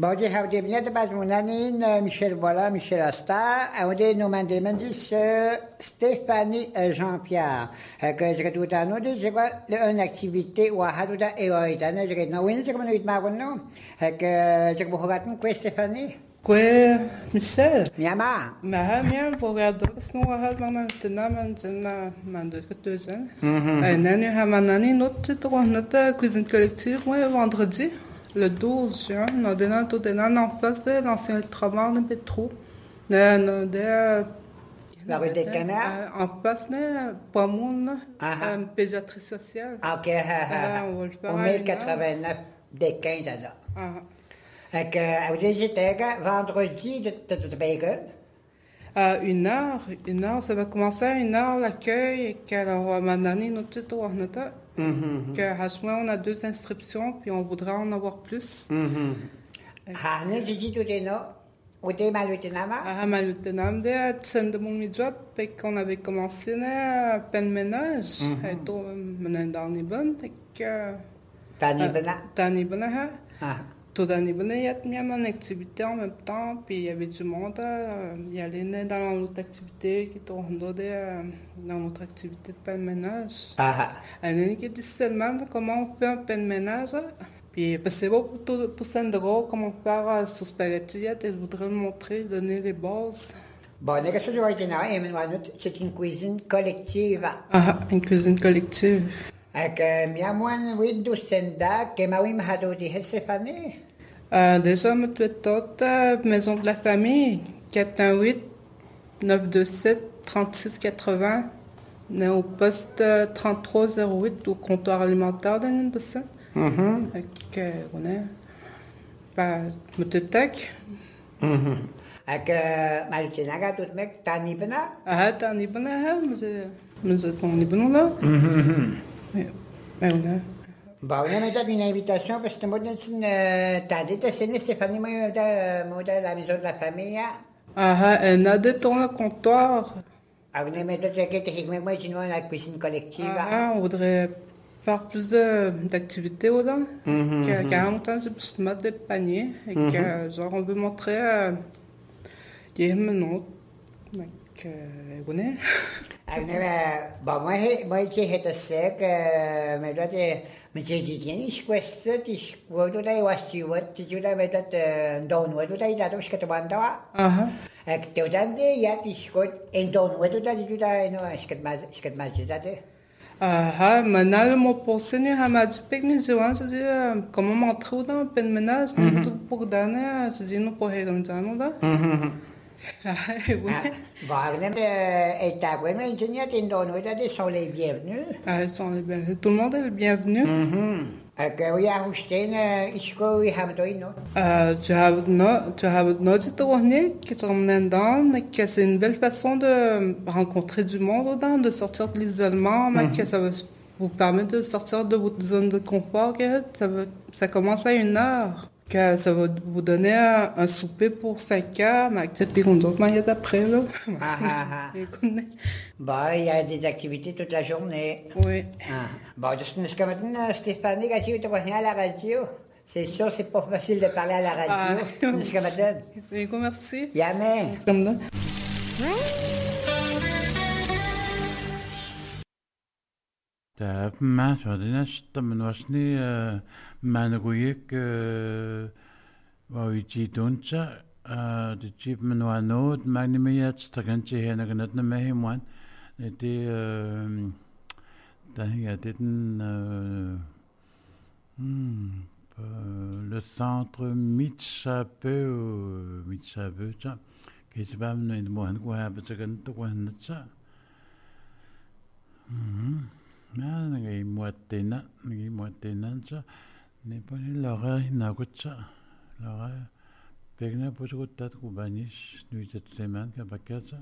Bon, je habe bien de base mon année, Michel Bola, Michel Asta, on dit nous demandons Stéphanie Jean-Pierre. Que je redoutais à nous, je vois une activité ou à Haduda et Oitane, je redoutais, oui, je connais pas maintenant. Que je vous regarde, quoi, Stéphanie? Quoi, Michel? Miama. Maar meer voor het nog had maar de naam en de getuigen. En nu hebben we een autre notre cuisine collective vendredi, le 12 juin. Nous avons en face de l'ancien ultramar de Petro. La rue des Canards? En face de Pomone, pédiatrie sociale. Ok, au 1089 des 15 ans. Vous étiez vendredi de bacon? 1 heure, ça va commencer à 1 heure l'accueil et qu'alors maintenant notre titre que à ce moment on a 2 inscriptions puis on voudra en avoir plus. Hanne, j'ai dit tout est non. Où t'es malutinama? Malutinam de tsende mon job et qu'on avait commencé à peine ménage et tout maintenant dans les bonnes et que Tani bana tout l'année, il y a une activité en même temps, puis il y avait du monde, il y allait dans l'autre activité qui tourne dans notre activité de peine-ménage. Il y a qui dit seulement comment on fait un peine-ménage, puis c'est beau pour Sandro, comment faire sous spaghetti, et je voudrais le montrer, donner les bases. Bon, c'est une cuisine collective. Une cuisine collective. Mia moine window senda que ma wim hado di Stéphanie. Déjà, me toute maison de la famille 418 927 36 80 au poste 3308 au comptoir alimentaire de ça. On est pas me tech. Malutinaga tout mec tanibana. Tanibana, mais tanibana là. Bon, on a maintenant une invitation parce que moi, t'as dit que c'est Stéphanie, moi, de la maison de la famille. Elle a des tours au comptoir. On a maintenant moi, je vois la cuisine collective. On voudrait faire plus d'activités dedans. Car longtemps, j'ai plus de mode de panier. Et que, genre, on veut montrer qu'il y a un on est. Bon, moi, j'ai sec, mais là, j'ai dit, questo, tu dai wasti wat, tu dai metat don wat, tu dai dato skata banda. Tu dai ya ti skot en don wat, tu dai no skat majidate. Maintenant, mon pensée, nous avons dit que nous avons comment montrer dans le peine-ménage, nous pour donner, c'est nous pour réaliser là. Ils sont les bienvenus. Ils sont les bienvenus. Tout le monde est le bienvenu. Tu as notre tournée qui tourne dedans, que c'est une belle façon de rencontrer du monde dedans, de sortir de l'isolement, que ça va vous permettre de sortir de votre zone de confort. Ça commence à 1 heure. Que ça va vous donner un souper pour 5 heures, mais puis on d'autres manières d'après, là. Bon, il y a des activités toute la journée. Oui. Bon, jusqu'à maintenant, Stéphanie, quand tu es à la radio, c'est sûr, c'est pas facile de parler à la radio. Jusqu'à maintenant. Oui, merci. Jamais. Comme ça. ما شدناش من واشني ما نقولك ويجيدونشا تجيب من وانود ماغنيميات استغنتي هنا قناتنا ما هي موان دي هي ديتن le centre Mitchabe qui se bat من موان قوها بتغنت قوهنتشا ngi muatena cha ne pone lora hinagucha lora pegna pusutat kubanish nuitet seman ka bakacha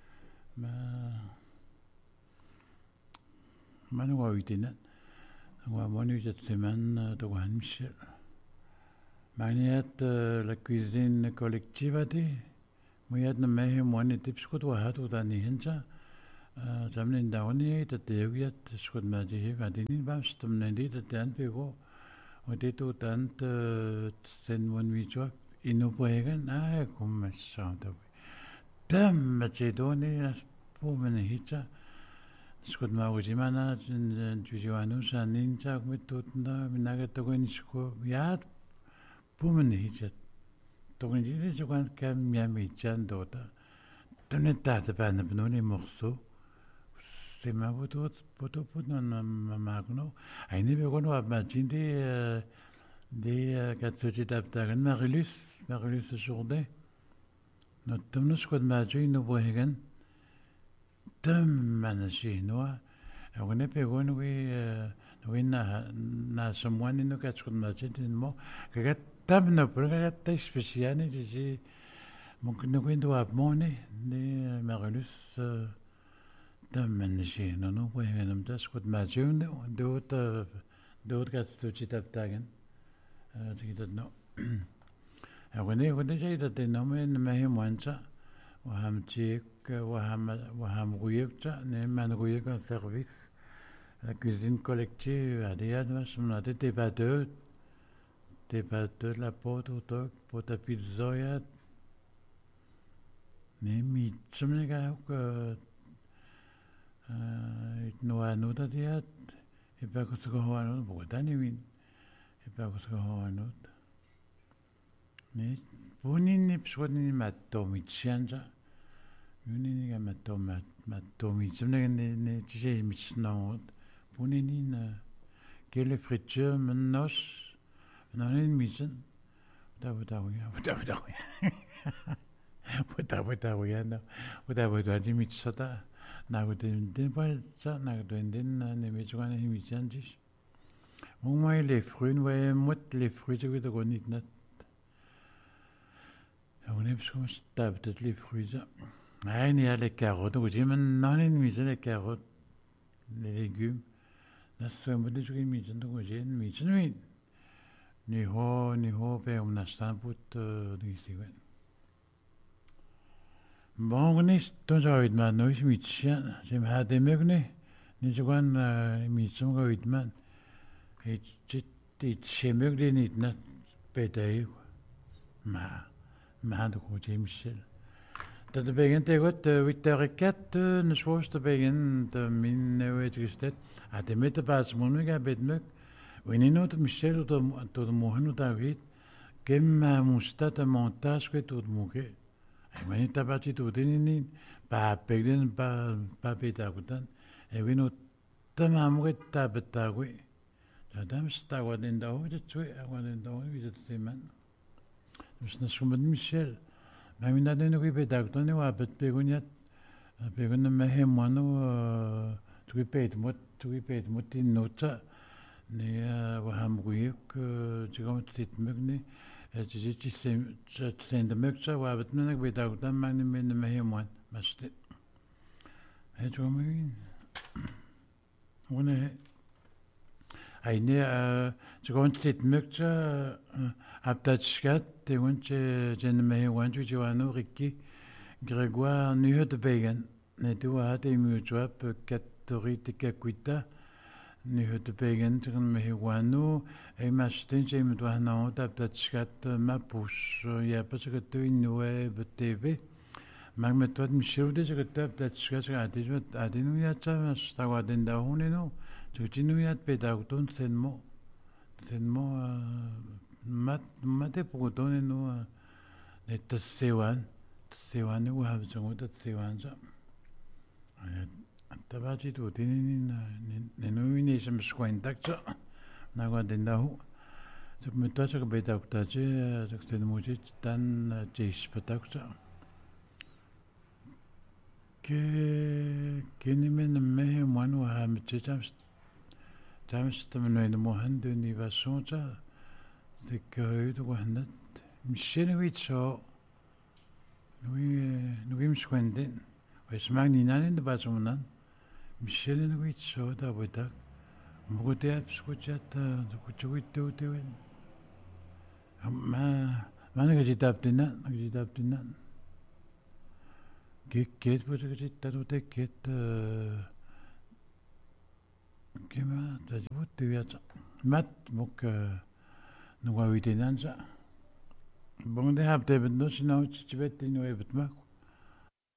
ma no witena wa monuitet seman to wanshel maniat la cuisine collective ati muyat na mehe moni tips ko wa hatu tani hincha Jamnin dawni tatewiyat skod majihi vadini bams tumnendi tatan pego وديتو تانت سن ون ويجوا inupuegan kummassautapi tammatsiduni puumani hita skut maugimana jujuanu sanincha kumitutna minagatogonisku yaat puumani hita togonjili sukan kamyami chandota tunetaata panapnuni morso sema potoput na magno aini begono abmachindi de katsutitaptagan Marilus Jourdain no tumnus kod majui no bohegan tam manashinoa awne pegon we na someone no katskod majin mo kagat tam no progat speciani disi mungkin no window up mone de Marilus tam manashino no bohegan am das kod majun dot katsutitaptagan تقدر نو أغني جيدة تنومين ما هي موانسا وهم تيك وهم غيوكتا نمان غيوكا سيرفيس la cuisine collective هذه باش مناطق تبادل la pota pizzoya نمي تسمني كاوك نوانوتا ديات يبقى سكوهوانو بوتاني وين Ipakuskohoanut. Ne punini pskodini mattomitsiansa. Yunini mattomitsimne ne tise mitsnaut. Punini na kele friture mennos. Nanin mitsen. Watawiya no. Watawiya mitsata. Nagutin palsa nagutin ne mitswana himitsansis. Moi les fruits, ouais, moi les fruits, je vais te connaître net. On est parce qu'on se tape peut-être les fruits. Ah, il y a les carottes. Donc, j'ai maintenant une mise les carottes, les légumes. Là, c'est un peu de choses qui mise. Donc, j'ai une mise. Oui. Ni ho, ben on a ça pour ici, ouais. Bon, on est dans un rythme, nous, je m'y tiens. J'aime à des mecs, ni je vois un mise, on va rythme. Het schemuk die niet net bij de maar de goede Michel. Dat begint tegen de raket, een schoolste begint de min uitgesteld. Had de met de baas moeilijk bij het we niet nooit Michel tot de morgen dat weet. Kem moest dat de montage tot moeke. Hij maar niet dat wat je doet niet. Ba begin ba betagutan. En we nooit te mamuke dat betague. Adam stawa den dawo de twee awan dawo wie het teman. Dus na sommige Michel. Maar we naden nog bij dag dan we begoniat. Begonnen met hem mano twee pet moet in nota. Nee we hebben goeik gewoon zit mugni. Het is iets zijn de mugsa we hebben nog bij dag dan maar niet met hem man. Maar stil. Het was me. Wanneer Aine gewoon zit mukta abdatschat de wonche jenme wanchu joano Ricky Grégoire nu de begen ne tu had emu job katorite kakuita nu de begen tegen me wano e mastin je me doit na abdatschat ma pousse ya parce que tu noe btv mag me tot Michel de je abdatschat adinu ya cha stawa den da honeno Tutinuyat pedauton senmo mate pogotone no et sewan u have zongo dat sewan sa tabachi tutinin ne no ni sem squentak sa na go den dahu so me to sa bedaukta je so sen moji tan jes patak sa ke ni men me manu ha me Dames en de mohanden die was zo'n de keuze was misschien weet zo nu schwenden wees mag niet aan in de bazonan misschien weet zo dat we dat moet je schotjat de kuchut doet maar wanneer je dat dinan Get wat je dat get Kema, dat wordt de wet met ook nog wat we dan zeggen. Bon, det har det bedno, så nu tibet det nu er bedmørk.